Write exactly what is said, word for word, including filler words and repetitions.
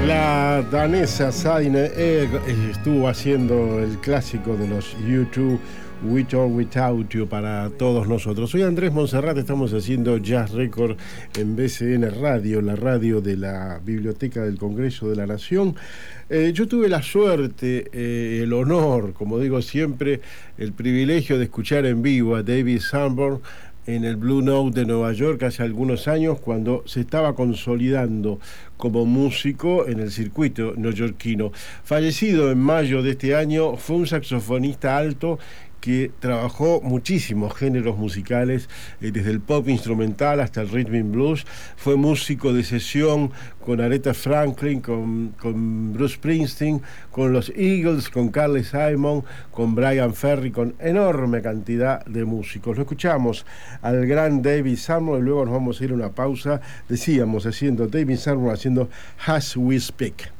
La danesa Sadine Egg estuvo haciendo el clásico de los U dos, With or Without You, para todos nosotros. Soy Andrés Monserrat, estamos haciendo Jazz Record en B C N Radio, la radio de la Biblioteca del Congreso de la Nación. Eh, yo tuve la suerte, eh, el honor, como digo siempre, el privilegio de escuchar en vivo a David Sanborn en el Blue Note de Nueva York hace algunos años, cuando se estaba consolidando como músico en el circuito neoyorquino. Fallecido en mayo de este año, fue un saxofonista alto que trabajó muchísimos géneros musicales, eh, desde el pop instrumental hasta el rhythm and blues. Fue músico de sesión con Aretha Franklin, con, con Bruce Springsteen, con los Eagles, con Carly Simon, con Brian Ferry, con enorme cantidad de músicos. Lo escuchamos al gran David Sanborn y luego nos vamos a ir a una pausa. Decíamos, haciendo David Sanborn haciendo As We Speak.